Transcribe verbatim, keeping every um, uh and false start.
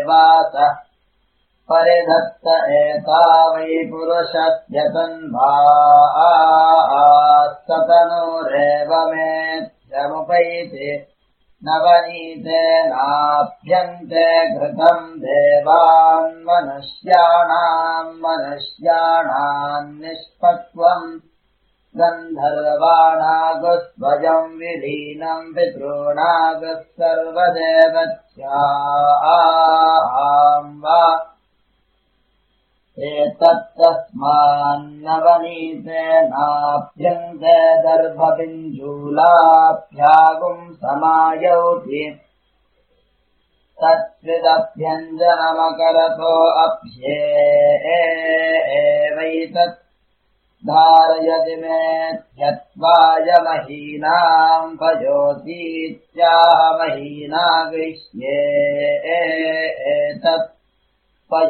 वासः परिधत्त एता वै पुरुषस्य तन्वा सतनुरेव मेत्यमुपैति नवनीतेनाप्यन्ते घृतम् देवान् मनुष्याणाम् मनुष्याणाम् निष्पक्वम् गन्धर्वाणागुस्वयम् विलीनम् पितॄणागः सर्वदेवत्याम् वा एतत्तस्मान्नवनीतेनाप्यन्ते दर्भपिञ्जूलाभ्यागुम् समायौति तत्विदभ्यञ्जनमकरतो अभ्येवैतत् धारयति मेत्यत्वाय महीनाम् भजोतीत्याह महीना गृह्ये एतत्